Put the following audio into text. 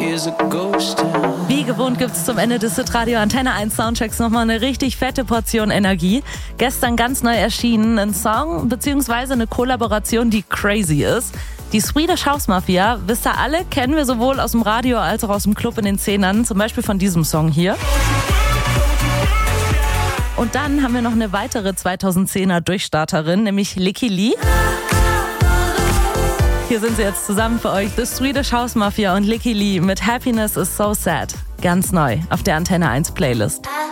Wie gewohnt gibt's zum Ende des Hitradio Antenne 1 Soundchecks nochmal eine richtig fette Portion Energie. Gestern ganz neu erschienen, ein Song bzw. eine Kollaboration, die crazy ist. Die Swedish House Mafia, wisst ihr alle, kennen wir sowohl aus dem Radio als auch aus dem Club in den Zehnern, zum Beispiel von diesem Song hier. Und dann haben wir noch eine weitere 2010er Durchstarterin, nämlich Lykke Li. Hier sind sie jetzt zusammen für euch, The Swedish House Mafia und Lykke Li mit Happiness is so sad. Ganz neu auf der Antenne 1 Playlist.